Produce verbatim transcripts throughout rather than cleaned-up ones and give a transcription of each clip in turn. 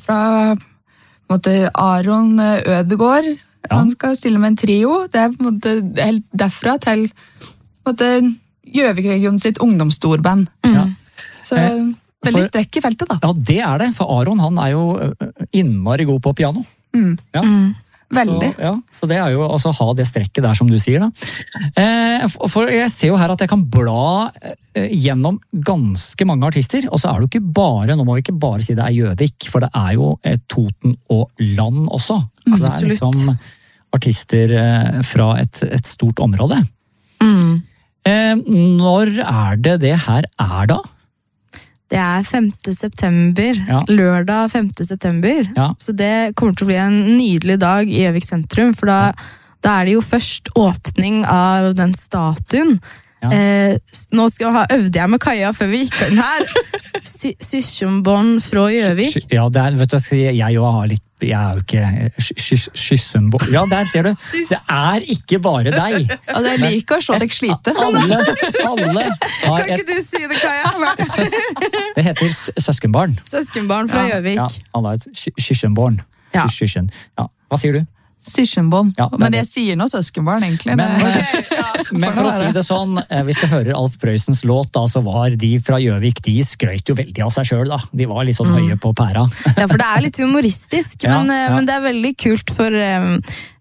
fra på en måte, Aron Ødegård. Ja. Han skal stille med en trio. Det er på en måte helt derfra til på en måte Gjøvik-regionen sitt ungdomsstorband. Mm. Ja. Så veldig for, strekk i feltet da. Ja, det er det. For Aron, han er jo innmari god på piano. Mm. Ja. Mm. Veldig. Så, ja, så det er jo altså ha det strekket der som du sier da. Eh, for jeg ser jo her at jeg kan bla eh, gjennom ganske mange artister, og så er det jo ikke bare, nå må vi ikke bare si det er Gjøvik, for det er jo eh, Toten og land også. Mm, det er liksom artister eh, fra et, et stort område. Mm. Eh, når er det det her er da? Det er femte september, ja. Lørdag femte september, ja. Så det kommer til å bli en nydelig dag i Gjøvik sentrum, for da, ja. Da er det jo først åpning av den statuen. Ja. Eh, nå skal jeg ha øvde jeg med Kaja før vi gikk den her. Syssjømbånd fra Gjøvik. Ja, det er, vet du, jeg jo har litt, jeg er jo ikke Syssjømbånd. Ja, der ser du. Det er ikke bare deg. Og det er like å se deg slite. Alle, alle har kan ikke du si det, Kaja? Det heter søskenbarn. Søskenbarn fra Gjøvik. Ja, ja, alle har et Syssjømbånd. Ja. Ja. Hva sier du? Syssjømbånd. Ja, men jeg sier noe søskenbarn, egentlig. Men, okay, ja. men for å si det sånn, hvis du hører Alf Prøysens låt, da, så var de fra Gjøvik, de skrøt jo veldig av seg selv, da. De var litt sånn mm. høye på pæra. Ja, for det er litt humoristisk, ja, men, ja. men det er veldig kult for... Um,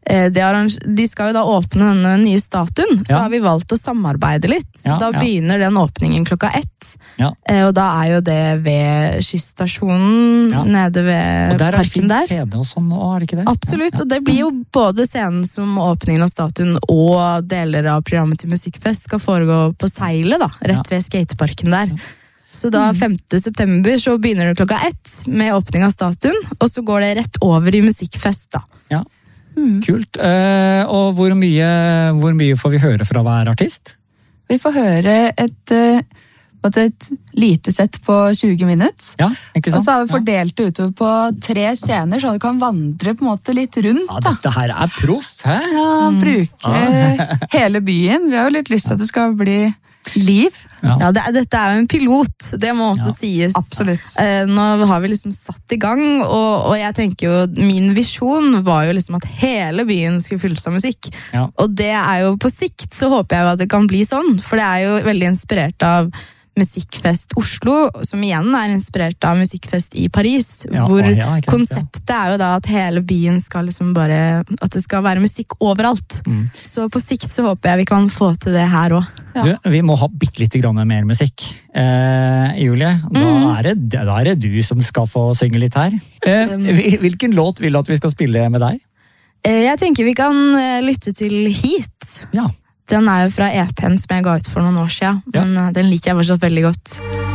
de skal jo da åpne denne nye statuen, så ja. har vi valgt å samarbeide litt. Så ja, da ja. begynner den åpningen klokka ett. Ja. Og da er jo det ved skysstasjonen, ja. Nede ved og der parken der. Og der er det fin scene og sånn, er det ikke det? Absolutt, ja, ja. og det blir jo både scenen som åpningen av statuen og deler av programmet til Musikkfest skal foregå på Seilet da, rett ved skateparken der. Så da femte september så begynner det klokka ett med åpning av statuen, og så går det rett over i Musikkfest da. Ja. Mm. Kult. Eh, og hvor mye, hvor mye får vi høre fra hver artist? Vi får høre et, et lite sett på tjue minutter. Ja, ikke sant? Og så har vi fordelt det utover på tre scener, så du kan vandre på en måte litt rundt. Ja, dette her er proff, hæ? Ja, bruke mm. hele byen. Vi har jo litt lyst til at det skal bli liv. Ja, ja det, dette er jo en pilot, det må også ja, sies. Absolutt. Eh, nå har vi liksom satt i gang, og, og jeg tenker jo, min visjon var jo liksom at hele byen skulle fylles av musikk. Ja. Og det er jo på sikt, så håper jeg jo at det kan bli sånn, for det er jo veldig inspirert av Musikkfest Oslo, som igjen er inspirert av Musikkfest i Paris, ja, hvor ja, konseptet er jo da at hele byen skal liksom bare, at det skal være musikk overalt. Mm. Så på sikt så håper jeg vi kan få til det her også. Ja. Du, vi må ha bitte litt grann mer musikk. Eh, Julie, mm. da, er det, da er det du som skal få synge litt her. Eh, hvilken låt vil du at vi skal spille med deg? Eh, jeg tenker vi kan lytte til Heat. Ja. Den er jo fra E P-en som jeg ga ut for noen år siden, men ja. Den liker jeg fortsatt veldig godt.